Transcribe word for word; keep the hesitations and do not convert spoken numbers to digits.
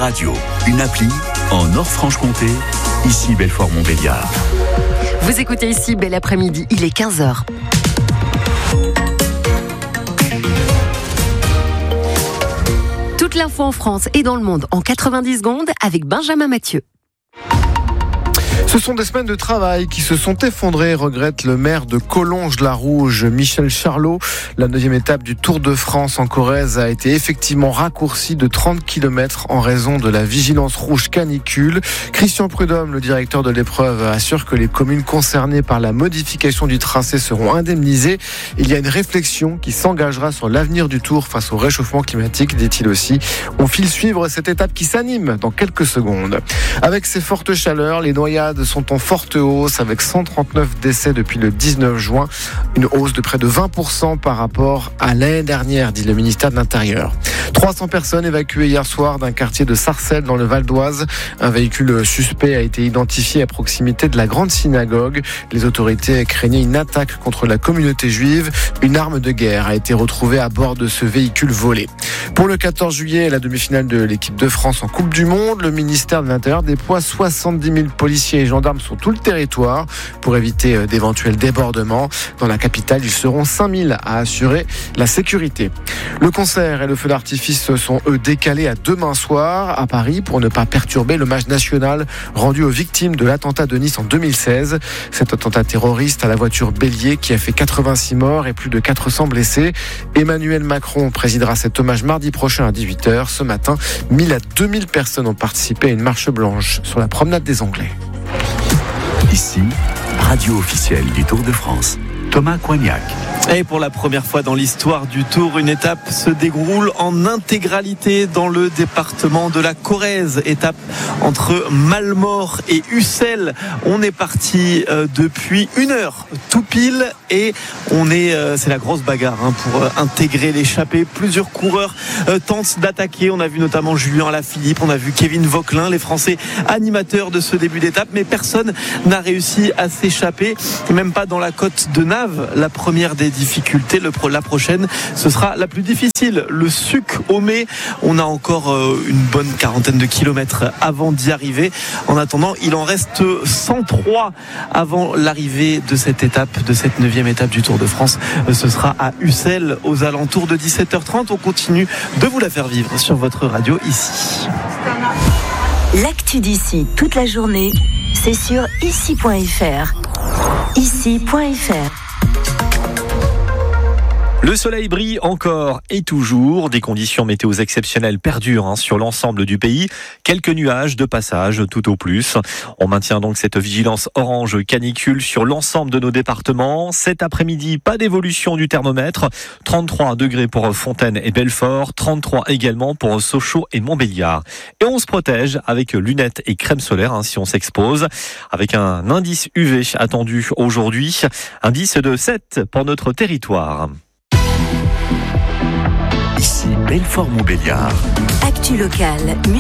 radio, une appli en Nord-Franche-Comté, ici Belfort-Montbéliard. Vous écoutez ici Bel Après-midi, il est quinze heures. Toute l'info en France et dans le monde en quatre-vingt-dix secondes avec Benjamin Mathieu. Ce sont des semaines de travail qui se sont effondrées, regrette le maire de Collonges-la-Rouge, Michel Charlot. La neuvième étape du Tour de France en Corrèze a été effectivement raccourcie de trente kilomètres en raison de la vigilance rouge canicule. Christian Prudhomme, le directeur de l'épreuve, assure que les communes concernées par la modification du tracé seront indemnisées. Il y a une réflexion qui s'engagera sur l'avenir du Tour face au réchauffement climatique, dit-il aussi. On file suivre cette étape qui s'anime dans quelques secondes. Avec ces fortes chaleurs, les noyades sont en forte hausse avec cent trente-neuf décès depuis le dix-neuf juin. Une hausse de près de vingt pour cent par rapport à l'année dernière, dit le ministère de l'Intérieur. trois cents personnes évacuées hier soir d'un quartier de Sarcelles dans le Val d'Oise. Un véhicule suspect a été identifié à proximité de la grande synagogue. Les autorités craignaient une attaque contre la communauté juive. Une arme de guerre a été retrouvée à bord de ce véhicule volé. Pour le quatorze juillet, la demi-finale de l'équipe de France en Coupe du Monde, le ministère de l'Intérieur déploie soixante-dix mille policiers et gendarmes sur tout le territoire pour éviter d'éventuels débordements. Dans la capitale, ils seront cinq mille à assurer la sécurité. Le concert et le feu d'artifice sont eux décalés à demain soir à Paris pour ne pas perturber l'hommage national rendu aux victimes de l'attentat de Nice en deux mille seize. Cet attentat terroriste à la voiture bélier qui a fait quatre-vingt-six morts et plus de quatre cents blessés. Emmanuel Macron présidera cet hommage mardi prochain à dix-huit heures. Ce matin, mille à deux mille personnes ont participé à une marche blanche sur la promenade des Anglais. Ici, radio officielle du Tour de France. Thomas Coignac. Et pour la première fois dans l'histoire du Tour, une étape se déroule en intégralité dans le département de la Corrèze. Étape entre Mallemort et Ussel. On est parti euh, depuis une heure tout pile et on est, euh, c'est la grosse bagarre hein, pour euh, intégrer l'échappée. Plusieurs coureurs euh, tentent d'attaquer. On a vu notamment Julien Alaphilippe, on a vu Kevin Vauquelin, les Français animateurs de ce début d'étape, mais personne n'a réussi à s'échapper, même pas dans la côte de Naves, la première des difficultés. Le pro, la prochaine, ce sera la plus difficile. Le Suc au Mai. On a encore euh, une bonne quarantaine de kilomètres avant d'y arriver. En attendant, il en reste cent trois avant l'arrivée de cette étape, de cette neuvième étape du Tour de France. Ce sera à Ussel aux alentours de dix-sept heures trente. On continue de vous la faire vivre sur votre radio ici. L'actu d'ici toute la journée, c'est sur ici point f r. ici point f r. Le soleil brille encore et toujours. Des conditions météo exceptionnelles perdurent hein, sur l'ensemble du pays. Quelques nuages de passage tout au plus. On maintient donc cette vigilance orange canicule sur l'ensemble de nos départements. Cet après-midi, pas d'évolution du thermomètre. trente-trois degrés pour Fontaine et Belfort. trente-trois également pour Sochaux et Montbéliard. Et on se protège avec lunettes et crème solaire hein, si on s'expose. Avec un indice U V attendu aujourd'hui. Indice de sept pour notre territoire. Ici Belfort-Montbéliard. Actu locale.